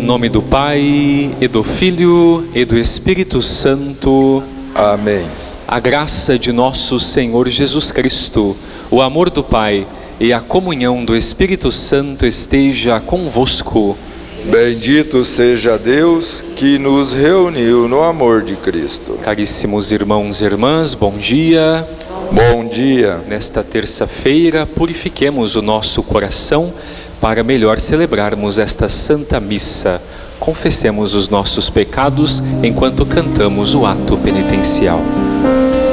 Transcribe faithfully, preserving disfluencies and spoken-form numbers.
nome do Pai, e do Filho, e do Espírito Santo. Amém. A graça de nosso Senhor Jesus Cristo, o amor do Pai e a comunhão do Espírito Santo esteja convosco. Bendito seja Deus que nos reuniu no amor de Cristo. Caríssimos irmãos e irmãs, bom dia. Bom dia. Nesta terça-feira, purifiquemos o nosso coração para melhor celebrarmos esta Santa Missa. Confessemos os nossos pecados enquanto cantamos o ato penitencial.